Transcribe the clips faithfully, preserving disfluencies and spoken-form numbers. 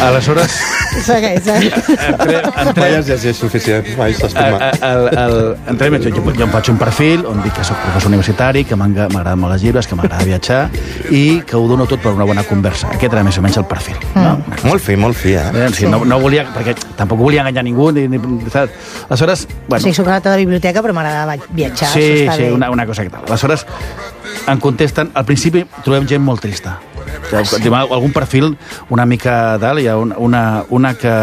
Aleshores... Segueix, eh? Mai has llegit suficient, mai s'estima. Entrem, jo, jo em faig un perfil on dic que soc professor universitari, que m'agraden molt els llibres, que m'agrada viatjar i que ho dono tot per una bona conversa. Aquest era més o menys el perfil. Mm. No? Molt fi, molt fi, eh? eh sí, no, no volia, perquè tampoc volia enganyar ningú. Ni, ni, aleshores, bueno... Sí, soc a la biblioteca, però m'agrada viatjar. Sí, sí, una, una cosa que tal. Aleshores, em contesten, al principi trobem gent molt trista. Sí. Algun perfil una mica dalt, hi ha una, una, una que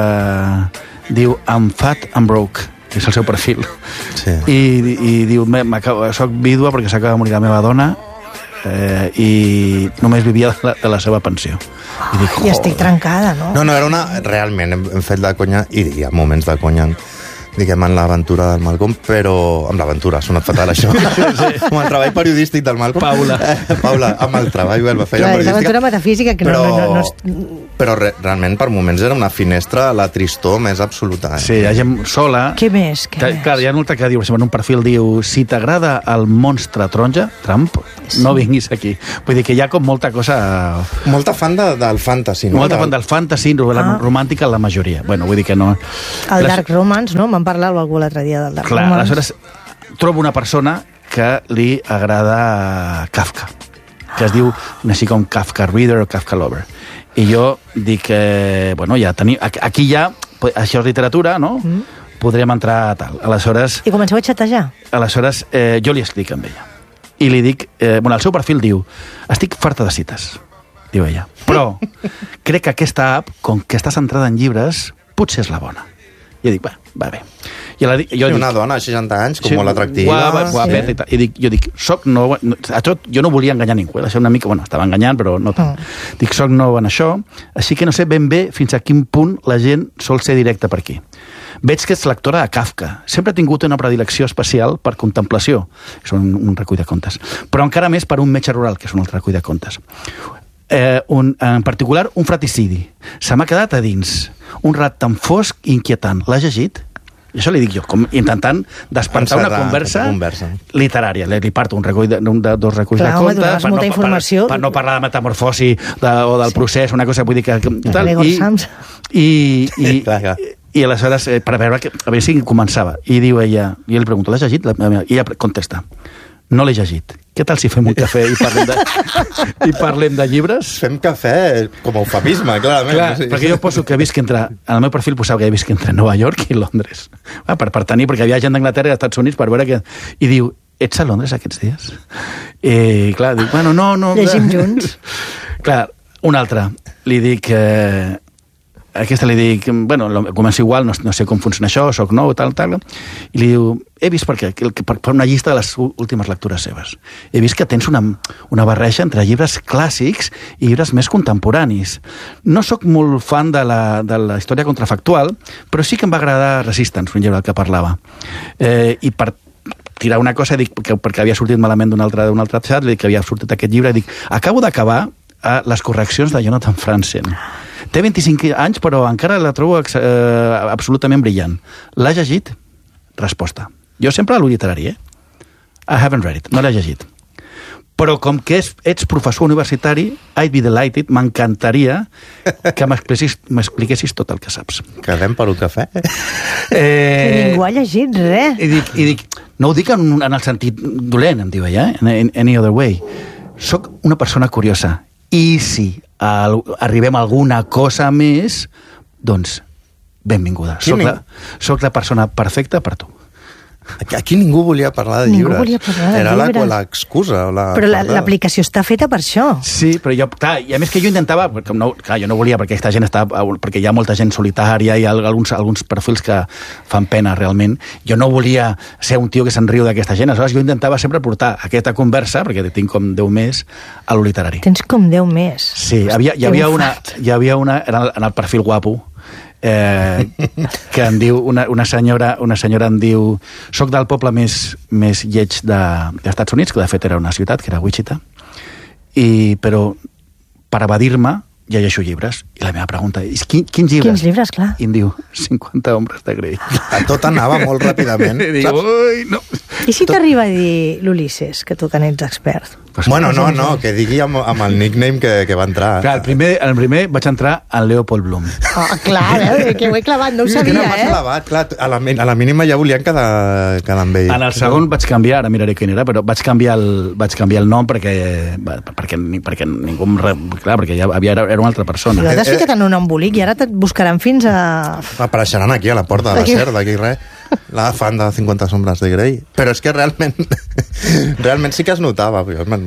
diu I'm fat and broke, que és el seu perfil. Sí. I, i diu, soc vídua perquè s'acaba de morir la meva dona eh, i només vivia de la, de la seva pensió. I dic, I estic trencada, no? No, no, era una... Realment, hem, hem fet de conya, i hi ha moments de conya, diguem, en l'aventura del Malcolm, però... Amb l'aventura, ha sonat fatal, això. Sí, sí. Amb el treball periodístic del Malcolm. Paula. Eh, Paula, amb el treball, el feina Clar, periodística. L'aventura metafísica, que però, no... no, no, no... Però re, realment, per moments, era una finestra a la tristor més absoluta. Eh? Sí, hi ha gent sola... Què més? Què que, més? Clar, hi ha molta que diu, en un perfil diu, si t'agrada el monstre taronja, Trump, sí. no vinguis aquí. Vull dir que hi ha com molta cosa... Molta fan de, del fantasy, no? Molta fan del fantasy, ah. romàntica, la majoria. Bueno, vull dir que no... El les... Dark Romance, no? Me'n parlava algú l'altre dia del Dark Clar, Romance. Aleshores, trobo una persona que li agrada Kafka, que es diu així com Kafka Reader o Kafka Lover. I jo dic que, bueno, ja tenim... Aquí ja, això és literatura, no? Mm. Podrem entrar a tal. Aleshores... I comenceu a xatejar? Aleshores, eh, jo li explico amb ella. I li dic... Eh, bueno, el seu perfil diu, estic farta de cites, diu ella. Però crec que aquesta app, com que està centrada en llibres, potser és la bona. I jo dic, va, va bé. I la, jo I dic, una dona a seixanta anys, com sí, molt atractiva. Guapa, guapa, sí. I dic, jo dic, soc nou... A tot, jo no volia enganyar ningú, eh? Una mica, bueno, estava enganyant, però no tant. Mm. Dic, soc nou en això, així que no sé ben bé fins a quin punt la gent sol ser directa per aquí. Veig que ets lectora de Kafka. Sempre ha tingut una predilecció especial per contemplació, que és un, un recull de contes. Però encara més per un metge rural, que és un altre recull de contes. Eh, un, en particular, un fratricidi. Se m'ha quedat a dins. Un rat tan fosc i inquietant. L'has llegit? I això li dic jo, com intentant despertar una conversa, conversa literària. Li, li parto un recull de, un de dos reculls Clar, de home, contes per molta no, informació. per, per no parlar de metamorfosi de, o del sí. procés, una cosa, vull dir que... Tal, i, i, i, i, i aleshores, eh, per veure, que, a veure si començava. I diu ella, i jo li pregunto, l'has llegit? I ella contesta, no l'he llegit. Què tal si fem un cafè i parlem de, i parlem de llibres? Fem cafè com a eufemisme, clarament. Clar, sí. Perquè jo poso que visc entre... En el meu perfil posava que he visc entre Nova York i Londres. Ah, per, per tenir, perquè hi havia gent d'Anglaterra i dels Estats Units per veure que... I diu, ets a Londres aquests dies? I clar, dic, bueno, no... no Llegim junts. Clar, un altre. Li dic... Eh, aquesta li dic, bueno, començo igual, no, no sé com funciona això, soc nou, tal, tal, i li diu, he vist per què, per, per una llista de les últimes lectures seves. He vist que tens una, una barreja entre llibres clàssics i llibres més contemporanis. No sóc molt fan de la, de la història contrafactual, però sí que em va agradar Resistance, un llibre del que parlava. Eh, I per tirar una cosa, dic, que, perquè havia sortit malament d'un altre, d'un altre xat, dic que havia sortit aquest llibre, dic, acabo d'acabar a les correccions de Jonathan Franzen. Té vint-i-cinc anys, però encara la trobo eh, absolutament brillant. L'ha llegit? Resposta. Jo sempre a lo literari, eh? I haven't read it. No l'he llegit. Però com que és, ets professor universitari, I'd be delighted, m'encantaria que m'expliquessis tot el que saps. Quedem per un cafè? Eh... Ningú ha llegit res. I dic, i dic no ho dic en, en el sentit dolent, em diu ella, eh? In any other way. Soc una persona curiosa. I si arribem a alguna cosa més, doncs benvinguda. Soc la, soc la persona perfecta per tu. Aquí ningú volia parlar de ningú llibres. Volia parlar de Era llibres. l'excusa. La, però l'aplicació està feta per això. Sí, però jo, clar, i a més que jo intentava, no, clar, jo no volia, perquè aquesta gent està, perquè hi ha molta gent solitària i hi ha alguns, alguns perfils que fan pena realment. Jo no volia ser un tio que se'n riu d'aquesta gent, aleshores jo intentava sempre portar aquesta conversa, perquè tinc com deu més, a lo literari. Tens com deu més. Sí, havia, hi, havia una, hi havia una, en el perfil guapo, Eh, que em diu una, una, senyora, una senyora em diu soc del poble més, més lleig de, dels Estats Units, que de fet era una ciutat, que era Wichita, i, però per evadir-me llegeixo llibres. I la meva pregunta és, quin, quins llibres? Quins llibres, clar. I em diu, cinquanta ombres de Grey. A tot anava molt ràpidament. I diu, ui, no. I si t'arriba a dir l'Ulisses, que tu que n'ets expert? Bueno, no, no, que digui amb, amb el nickname que, que va entrar. Clar, el primer, el primer vaig entrar al Leopold Bloom. Oh, clar, eh, que ho he clavat, no ho sabia, no, eh? Clavat, clar, a, la, a la mínima ja volien quedar, quedar amb ell. En el segon vaig canviar, ara miraré quin era, però vaig canviar el, vaig canviar el nom perquè, perquè, perquè ningú em... Re, clar, perquè ja havia, era una altra persona. I t'has ficat en un embolic i ara et buscaran fins a... Apareixeran aquí a la porta de la SER, d'aquí res. La fan de cinquanta sombres de Grey. Però és que realment realment sí que es notava.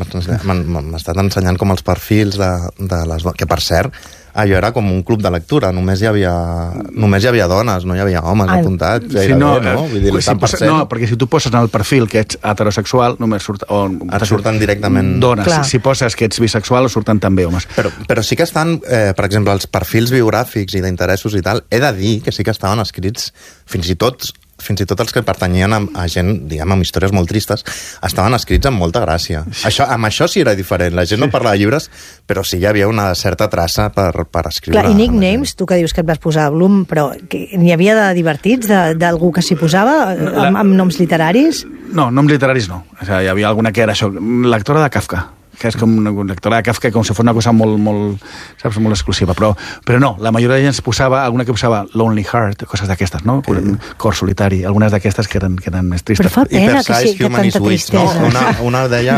M'han estat ensenyant com els perfils de, de les dones, que per cert allò era com un club de lectura, només hi havia només hi havia dones, no hi havia homes ah, apuntats, gairebé, sí, no, no? Vull dir, si posa, no, perquè si tu poses en el perfil que ets heterosexual, només surt, o, et surten directament dones. Clar. Si poses que ets bisexual, surten també homes. Però, però sí que estan, eh, per exemple, els perfils biogràfics i d'interessos i tal, he de dir que sí que estaven escrits fins i tot fins i tot els que pertanyien a, a gent, diguem, amb històries molt tristes, estaven escrits amb molta gràcia. Sí. Això, amb això sí era diferent. La gent sí. no parlava de llibres, però sí hi havia una certa traça per, per escriure. Clar, i nicknames, tu que dius que et vas posar Bloom, però n'hi havia de divertits, d'algú que s'hi posava, La... amb, amb noms literaris? No, noms literaris no. O sigui, hi havia alguna que era això, lectora de Kafka, que és com una lectora de Kafka, com si fos una cosa molt, molt, saps, molt exclusiva. Però, però no, la majoria de gent es posava, alguna que posava Lonely Heart, coses d'aquestes, no? Sí. Cor solitari, algunes d'aquestes que eren, que eren més tristes. Però fa pena que sí, que tanta tristesa. No? Una, una deia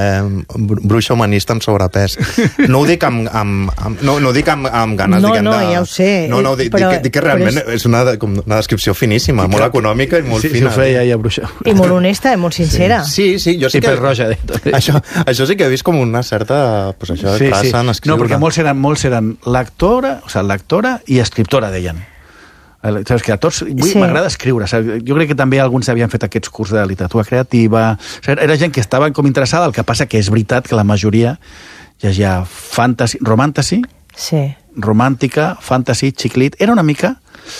eh, bruixa humanista amb sobrepès. No ho dic amb, amb, amb, no, no ho dic amb, amb ganes, no, diguem, no, de... ja ho sé. No, no, dic, però, dic, dic que realment és... és una, una descripció finíssima, sí, molt econòmica i molt sí, fina. Sí, ho feia ja, bruixa. I molt honesta, i molt sincera. Sí, sí, jo sí I que... pel roja. Això, això sí que he vist com una certa pues això, sí, traça sí. en escriure. No, perquè molts eren, molts eren lectora, o sigui, lectora i escriptora, deien. Saps que a tots sí. m'agrada escriure. Saps? Jo crec que també alguns havien fet aquests cursos de literatura creativa. O sigui, era gent que estava com interessada, el que passa que és veritat que la majoria llegia fantasy, romantasy, sí. romàntica, fantasy, xiclit. Era una mica...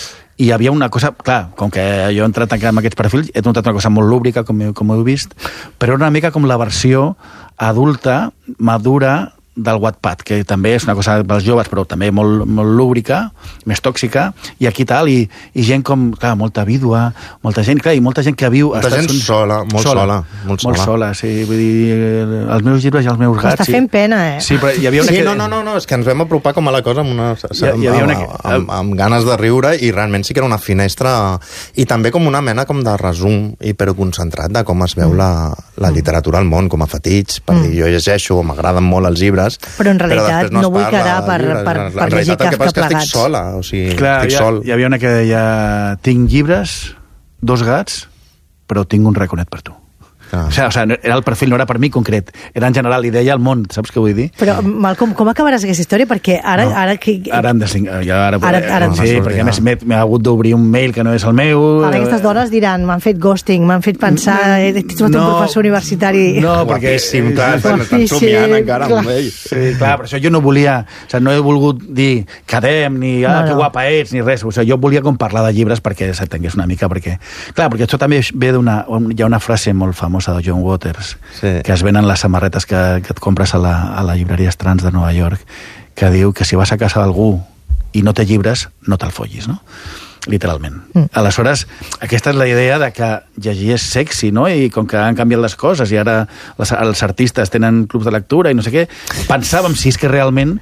I hi havia una cosa, clar, com que jo he entrat en aquests perfils, he notat una cosa molt lúbrica, com, com heu vist, però una mica com la versió adulta, madura, del Wattpad, que també és una cosa pels joves, però també molt, molt lúbrica, més tòxica, i aquí tal, i, i gent com, clar, molta vídua, molta gent, clar, i molta gent que viu... Molta gent un... sola, molt sola. sola molt, molt sola. sola, sí, vull dir, els meus llibres i els meus gats... Està fent sí. pena, eh? Sí, però hi havia una sí, que... no, no, no, no, és que ens vam apropar com a la cosa amb, una, hi, hi havia una que... amb, amb, amb ganes de riure, i realment sí que era una finestra, i també com una mena com de resum hiperconcentrat de com es veu la, la literatura al món, com a fetitx, per mm. dir, jo llegeixo, m'agraden molt els llibres, però en realitat no, no vull quedar per, per, per llegir Kafka plegats. Estic sola, o sigui, clar, estic hi, sol. Hi havia una que deia, tinc llibres, dos gats, però tinc un raconet per tu. Ah. O sigui, o sigui, era el perfil, no era per mi concret, era en general, i deia al món, saps què vull dir? Però, Malcolm, com acabaràs aquesta història? Perquè ara... No, ara, que... ara hem de... Ja, ara, ara, ara sí, no, perquè a més m'he hagut d'obrir un mail que no és el meu... Ara aquestes dones diran, m'han fet ghosting, m'han fet pensar, he trobat no, un professor universitari... No, perquè... Guapíssim, clar, estan somiant encara clar. Amb ell. Sí, clar, per això jo no volia... O sigui, no he volgut dir quedem, ni ah, no, no. que guapa ets, ni res. O sigui, jo volia com parlar de llibres perquè s'entengués una mica, perquè... Clar, perquè això també ve d'una... Hi ha una frase molt famosa de John Waters, sí. que es venen les samarretes que, que et compres a la, a la llibreria Strands de Nova York, que diu que si vas a casa d'algú i no té llibres, no te'l follis, no? Literalment. Mm. Aleshores, aquesta és la idea de que llegir és sexy, no? I com que han canviat les coses i ara les, els artistes tenen clubs de lectura i no sé què, pensàvem si és que realment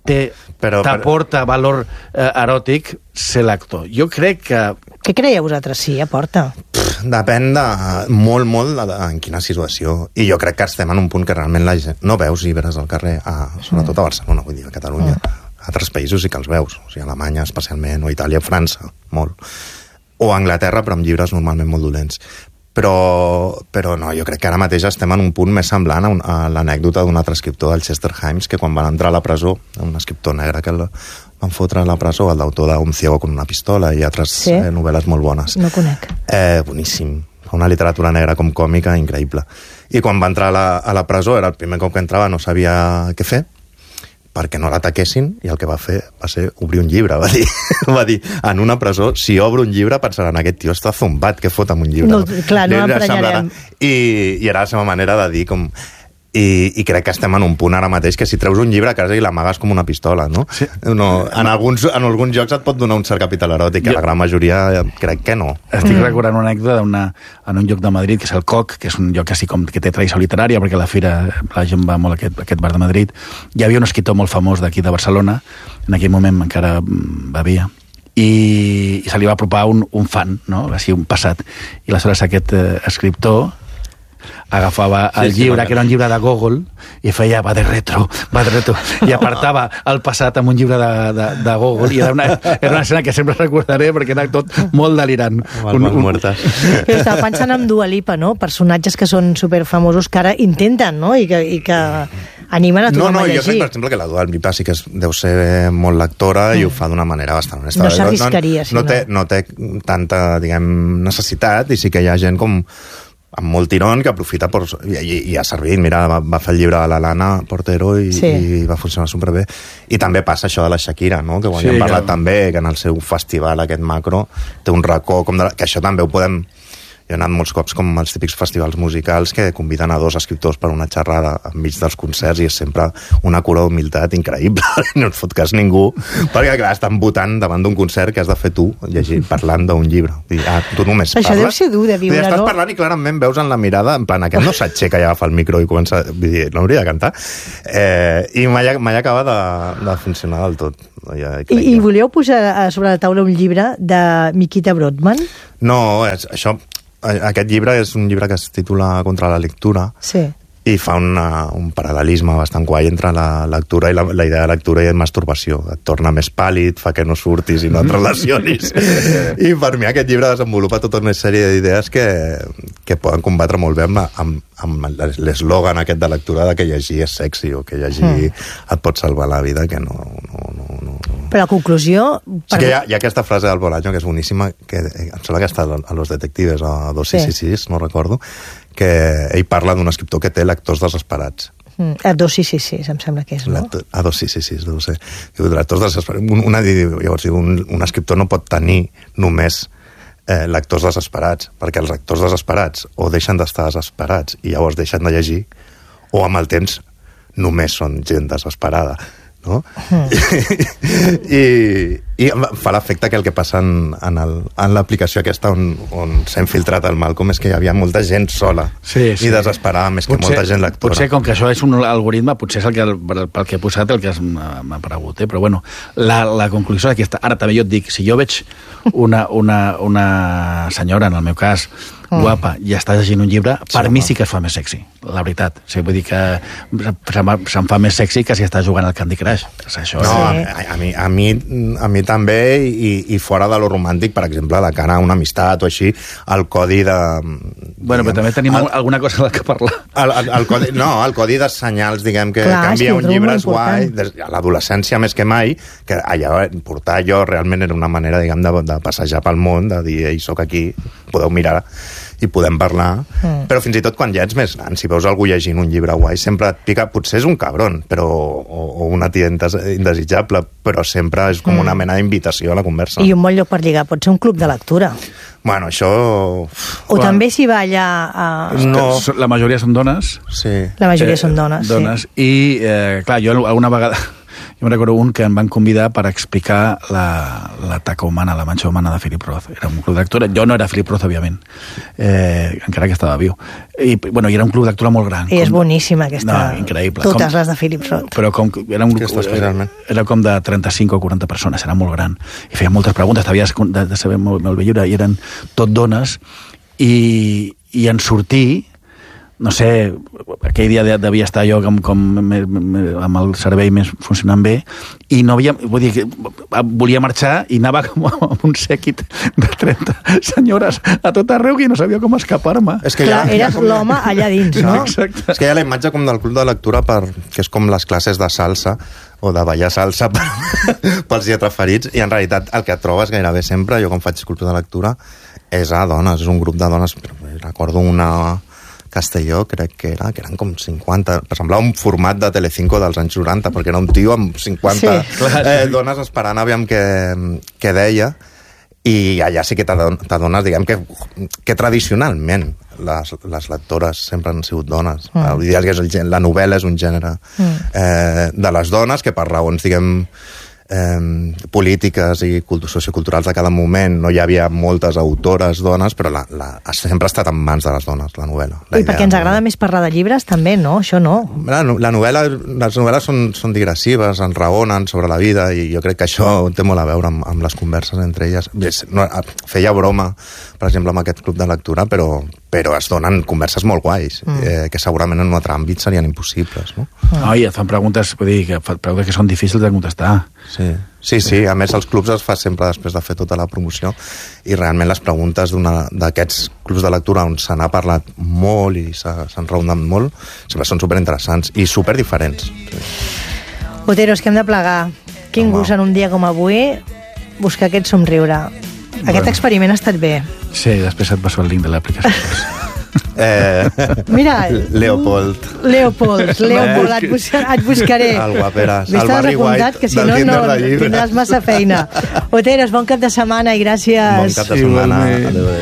t'aporta valor eh, eròtic ser lector. Jo crec que... Què creieu vosaltres? Sí, aporta. Pff, depèn de molt, molt de, de, en quina situació. I jo crec que estem en un punt que realment la gent... No veus llibres al carrer, a, sobretot a Barcelona, vull dir, a Catalunya. Mm. A altres països sí que els veus. O sigui, a Alemanya especialment, o Itàlia, França, molt. O a Anglaterra, però amb llibres normalment molt dolents. Però, però no, jo crec que ara mateix estem en un punt més semblant a, un, a l'anècdota d'un altre escriptor, del Chester Himes, que quan van entrar a la presó, un escriptor negre que el van fotre a la presó, el d'autor d'Un ciego con una pistola i altres sí? eh, novel·les molt bones. No conec. Eh, boníssim. Una literatura negra com còmica, increïble. I quan va entrar a la, a la presó, era el primer cop que entrava, no sabia què fer, perquè no l'ataquessin, i el que va fer va ser obrir un llibre, va dir. va dir, en una presó, si obro un llibre, pensaran, aquest tio està zombat, què fot amb un llibre? No, clar, no l'emprenyarem. I, I era la seva manera de dir com... I, i crec que estem en un punt ara mateix que si treus un llibre quasi l'amagues com una pistola, no? Sí. no en, alguns, en alguns jocs et pot donar un cert capital eròtic, jo... la gran majoria crec que no. Estic mm. recordant una anècdota una, en un lloc de Madrid, que és el Coc, que és un lloc així com que té tradició literària, perquè a la fira la gent va molt a aquest, a aquest bar de Madrid. Hi havia un escriptor molt famós d'aquí de Barcelona, en aquell moment encara bevia, i, i se li va apropar un, un fan, no? Així un passat. I aleshores aquest eh, escriptor agafava el sí, llibre, sí, que era un llibre de Gogol, i feia va de retro, va de retro, i apartava el passat amb un llibre de, de, de Gogol, i era una, era una escena que sempre recordaré perquè era tot molt delirant. Un, un... Però estava pensant en Dua Lipa, no? Personatges que són superfamosos que ara intenten, no? I que, i que animen a tothom no, no, a llegir. Jo crec, per exemple, que la Dua Lipa sí que és, deu ser molt lectora mm. i ho fa d'una manera bastant honesta. No s'arriscaria, no, no, no, té, no té tanta, diguem, necessitat, i sí que hi ha gent com amb molt tirón, que aprofita per, i, i, i ha servit, mira, va, va fer el llibre de la Lana Portero i, sí. i va funcionar superbé. I també passa això de la Shakira, no? Que quan sí, hem parlat que... també, que en el seu festival aquest macro té un racó, com de, que això també ho podem... Jo he anat molts cops com als típics festivals musicals que conviden a dos escriptors per una xerrada enmig dels concerts i és sempre una cura d'humilitat increïble. No et fot cas ningú, perquè clar, estan votant davant d'un concert que has de fer tu, llegir, parlant d'un llibre. I, ah, tu només Això parles. Deu ser dur de viure, I estàs no? parlant i clarament veus en la mirada, en plan, aquest no s'aixeca i agafa el micro i comença... Vull dir, no hauria de cantar. Eh, I mai, mai acaba de, de funcionar del tot. Ja, I, I volíeu posar sobre la taula un llibre de Mikita Brodman? No, és, això... Aquest llibre és un llibre que es titula Contra la lectura, sí. I fa una, un paral·lelisme bastant guai entre la lectura i la, la idea de lectura i de masturbació. Et torna més pàl·lid, fa que no surtis i no et relacionis. I per mi aquest llibre desenvolupa tota una sèrie d'idees que, que poden combatre molt bé amb, amb, amb l'eslògan aquest de lectura de que llegir és sexy o que llegir mm. et pot salvar la vida, que no... no, no, no. Però la conclusió... Per... Sí que hi ha, hi ha aquesta frase del Bolaño que és boníssima, que em sembla que està a Los Detectives, a dos sis sis sis, no recordo, que ell parla d'un escriptor que té lectors desesperats. Mm, a dos sis sis sis, em sembla que és, no? A dos sis sis sis, deu ser. Lectors desesperats. Un, una, llavors, un, un escriptor no pot tenir només eh, lectors desesperats, perquè els lectors desesperats o deixen d'estar desesperats i llavors deixen de llegir, o amb el temps només són gent desesperada. No? Mm. I, i fa l'efecte que el que passa en, en, el, en l'aplicació aquesta on, on s'ha infiltrat el Malcolm és que hi havia molta gent sola sí, sí. i desesperada més potser, que molta gent lectora. Potser com que això és un algoritme, potser és el que, pel, pel que he posat el que m'ha aparegut, eh? Però bueno, la, la conclusió és aquesta. Ara també jo et dic, si jo veig una, una, una senyora, en el meu cas, guapa, i està llegint un llibre, per sí, mi sí que es fa més sexy, la veritat. O sigui, vull dir que se'm fa més sexy que si està jugant al Candy Crush. Això no, sí. a, a, mi, a, mi, a mi també, i, i fora de lo romàntic, per exemple, de cara a una amistat o així, el codi de... Bueno, diguem, però també tenim el, alguna cosa de la que parlar. El, el, el codi, no, el codi de senyals, diguem, que clar, canvia sí, un llibre és guai, a l'adolescència més que mai, que allà portar jo realment era una manera, diguem, de, de passejar pel món, de dir, ei, soc aquí, podeu mirar i podem parlar, mm. però fins i tot quan ja ets més gran, si veus algú llegint un llibre guai, sempre et pica, potser és un cabron, però, o, o una tia indesitjable, però sempre és com mm. una mena d'invitació a la conversa. I un bon lloc per lligar, pot ser un club de lectura. Bueno, això... O bueno, també s'hi va allà... A... No. La majoria són dones. Sí. La majoria eh, són dones, dones. Sí. I, eh, clar, jo alguna vegada... Jo me'n recordo un que em van convidar per explicar la, la taca humana, la manxa humana de Philip Roth. Era un club de lectura. Jo no era Philip Roth, òbviament, eh, encara que estava viu. I, bueno, i era un club de lectura molt gran. I com... és boníssima aquesta... No, increïble. Totes com... les de Philip Roth. Però com... Era, un... era com de trenta-cinc o quaranta persones, era molt gran. I feia moltes preguntes, t'havies de, de saber molt, molt bé lliure, i eren tot dones, i, i en sortir... no sé, aquell dia devia estar jo com, com amb el cervell més funcionant bé, i no havia, vull dir, volia marxar i anava com amb un sèquit de trenta senyores a tot arreu i no sabia com escapar-me. És que clar, ja, eres ja l'home allà dins, no? Exacte. És que hi ha la imatge com del club de lectura, per, que és com les classes de salsa o de ballar salsa per, pels lletraferits, i en realitat el que et trobes gairebé sempre, jo com faig club de lectura, és a dones, és un grup de dones. Recordo una... Castelló, crec que era, que eren com cinquanta, semblava un format de Telecinco dels anys noranta, perquè era un tio amb cinquanta sí, clar, eh, dones esperant aviam què, què deia, i allà sí que t'adones, diguem, que, que tradicionalment les, les lectores sempre han sigut dones. Mm. Vull dir que és el, la novel·la és un gènere mm. eh, de les dones que per raons, diguem, eh, polítiques i socioculturals de cada moment no hi havia moltes autores dones, però la, la, sempre ha estat en mans de les dones, la novel·la. La I perquè ens agrada més parlar de llibres, també, no? Això no. La, la novel·la, les novel·les són, són digressives, enraonen sobre la vida, i jo crec que això té molt a veure amb, amb les converses entre elles. No, feia broma, per exemple, amb aquest club de lectura, però, però es donen converses molt guais, mm. eh, que segurament en un altre àmbit serien impossibles, no? No, i et fan preguntes, vull dir, que preguntes que són difícils de contestar. Sí, sí, sí. A més, els clubs es fa sempre després de fer tota la promoció, i realment les preguntes d'aquests clubs de lectura on se n'ha parlat molt i s'han raonat molt, sempre són superinteressants i superdiferents. Sí. Otero, és que hem de plegar. Quin Home. gust en un dia com avui buscar aquest somriure. Aquest bueno. experiment ha estat bé. Sí, després et passo el link de l'aplicació. Eh, Mira, Leopold. Leopold, Leopold, et, bus et buscaré. El guaperes, el Barry White que si no, no tindràs massa feina. Oteros, bon cap de setmana i gràcies. Bon cap de setmana. Adéu.